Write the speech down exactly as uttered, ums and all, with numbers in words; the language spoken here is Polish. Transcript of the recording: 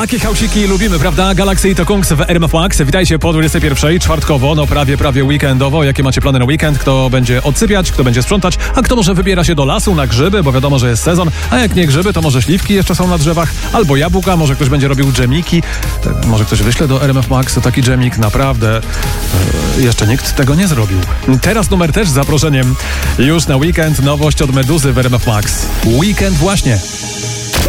Takie hałsiki lubimy, prawda? Galaxy i to Kungs w R M F Max. Witajcie po dwudziestej pierwszej, czwartkowo, no prawie, prawie weekendowo. Jakie macie plany na weekend? Kto będzie odsypiać, kto będzie sprzątać, a kto może wybiera się do lasu na grzyby, bo wiadomo, że jest sezon, a jak nie grzyby, to może śliwki jeszcze są na drzewach, albo jabłka, może ktoś będzie robił dżemiki, może ktoś wyśle do R M F Max taki dżemik, naprawdę e, jeszcze nikt tego nie zrobił. Teraz numer też z zaproszeniem już na weekend, nowość od Meduzy w R M F Max. Weekend właśnie.